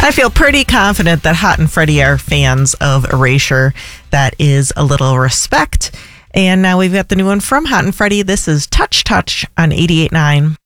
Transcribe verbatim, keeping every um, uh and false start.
I feel pretty confident that Hot and Freddie are fans of Erasure. That is A Little Respect. And now we've got the new one from Hot and Freddie. This is Touch Touch on eighty-eight point nine.